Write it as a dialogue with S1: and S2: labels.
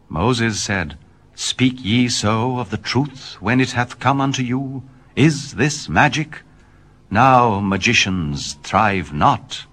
S1: Moses said, Speak ye so of the truth when it hath come unto you? Is this magic? Now magicians thrive not.